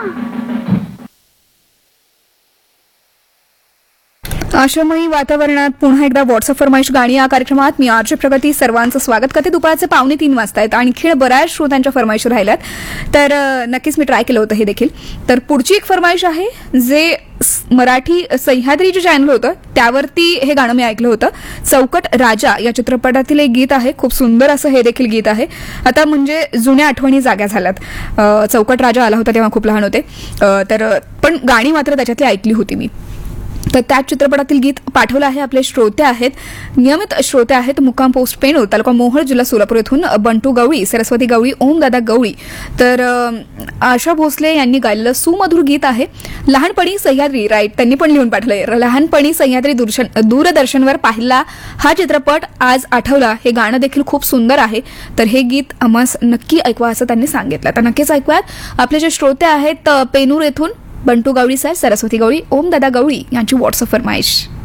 आशामयी वातावरणात पुन्हा एकदा व्हॉट्सअप फरमाईश गाणी या कार्यक्रमात मी आरजे प्रगती सर्वांचं स्वागत करते. दुपारचे 2:45 वाजता आहेत. आणखी बऱ्याच श्रोत्यांच्या फरमाईश राहिल्यात, तर नक्कीच मी ट्राय केलं होतं हे देखील. तर पुढची एक फरमाईश आहे, जे मराठी सह्याद्री जे चॅनल होतं त्यावरती हे गाणं मी ऐकलं होतं. चौकट राजा या चित्रपटातील एक गीत आहे. खूप सुंदर असं हे देखील गीत आहे. आता म्हणजे जुन्या आठवणी जाग्या झाल्यात. चौकट राजा आला होता तेव्हा खूप लहान होते, तर पण गाणी मात्र त्याच्यातली ऐकली होती मी. तर त्याच चित्रपटातील गीत पाठवलं आहे. आपले श्रोते आहेत, नियमित श्रोते आहेत. मुक्काम पोस्ट पेणू, तालुका मोहोळ, जिल्हा सोलापूर येथून बंटू गवळी, सरस्वती गवळी, ओमदादा गवळी. तर आशा भोसले यांनी गायलेलं सुमधुर गीत आहे. लहानपणी सह्याद्री, राईट, त्यांनी पण लिहून पाठवलंय. लहानपणी सह्याद्री दूरदर्शनवर पाहिला हा चित्रपट आज आठवला. हे गाणं देखील खूप सुंदर आहे. तर हे गीत आम्हाला नक्की ऐकवा असं त्यांनी सांगितलं. तर नक्कीच ऐकूयात. आपले जे श्रोते आहेत पेनूर येथून बंटू गवळी सर, सरस्वती गवळी, ओमदादा गवळी यांची व्हॉट्सअप फरमाईश.